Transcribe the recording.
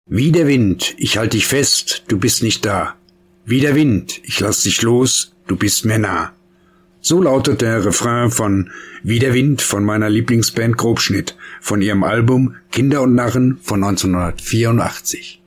Wie der Wind, ich halt dich fest, du bist nicht da. Wie der Wind, ich lass dich los, du bist mir nah. So lautet der Refrain von Wie der Wind von meiner Lieblingsband Grobschnitt von ihrem Album Kinder und Narren von 1984.